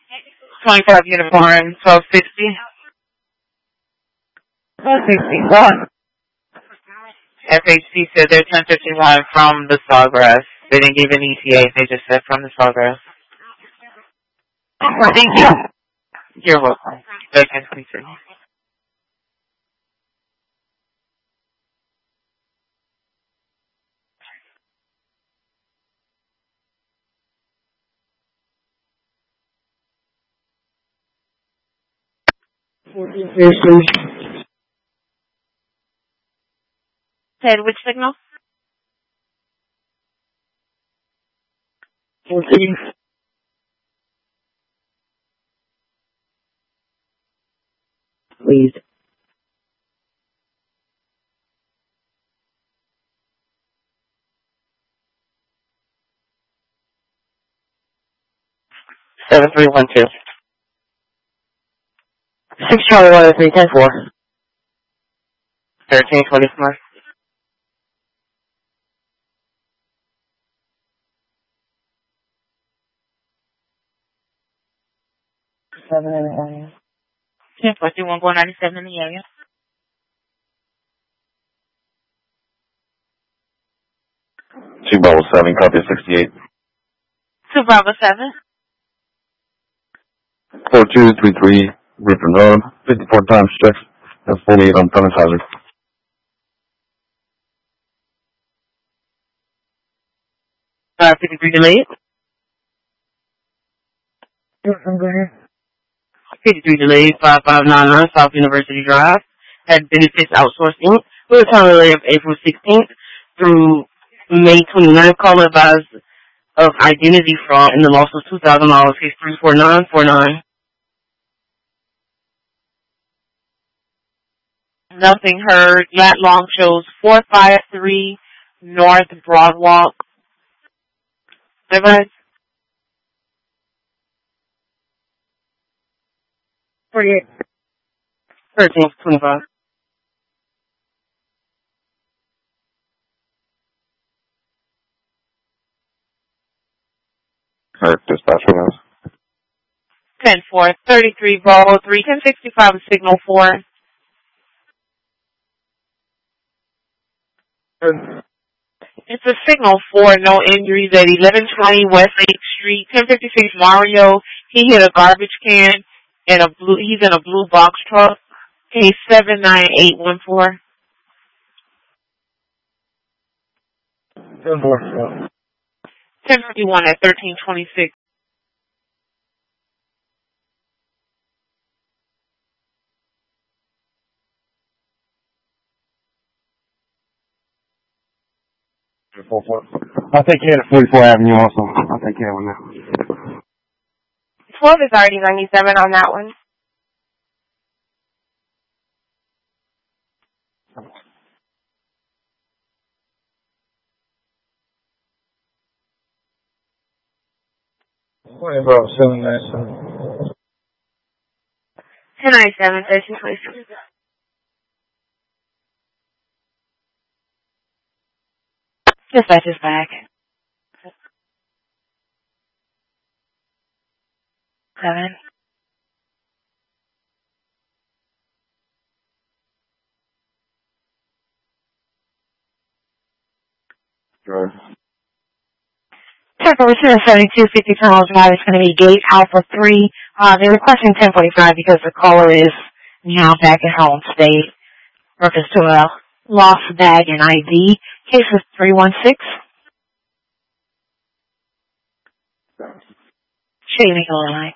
25 uniform, 1260. 1261. FHC said they're 1051 from the Sawgrass. They didn't give an ETA, they just said from the Sawgrass. Thank you. You're welcome. Second, please. 14, please. Ted, which signal? 14. Please. Seven three one two. 6 Charlie 1 3 10 4. 1324. Seven in the area. 1041 going 97 in the area. Two Bravo 7, copy 68. 2 Bravo 7. 4233, Griffin Road, 54 times 6. That's 48 on Thomas Hazard. Uh, 53 delayed. Go ahead. 53 delayed, 5599 South University Drive. Had benefits outsourcing with a time delay of April 16th through May 29th. Call advised of identity fraud and the loss of $2,000. Case 34949. Nothing heard. Lat Long shows 453 North Broadwalk. Everybody? 48. 1325. Dispatch with us. 10-4, 33 Bravo 3, 1065 signal 4. It's a signal 4, no injuries at 1120 West 8th Street, 1056 Mario. He hit a garbage can and he's in a blue box truck. Case 79814. 1051 at 1326. I'll take care of 44 Avenue also. I'll take care of it now. 12 is already 97 on that one. What about 797? 1097, 1326. Dispatch is back. 7. Sure. Check over 7250 Tunnels Drive. It's going to be Gate Alpha 3. They're requesting 1045 because the caller is now back at home state. Reference to a lost bag and ID. Case is 316. Shady Line.